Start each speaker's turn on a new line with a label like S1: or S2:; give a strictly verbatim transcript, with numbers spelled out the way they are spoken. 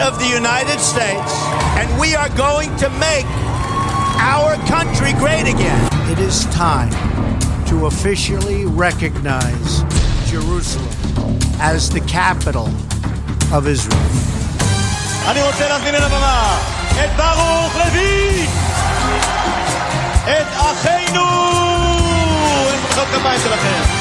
S1: of the United States, and we are going to make our country great again. It is time to officially recognize Jerusalem as the capital of Israel.
S2: אני רוצה להזמין אל הבמה את ברוך לוי, את אחינו. את מחיאות כפיים שלכם.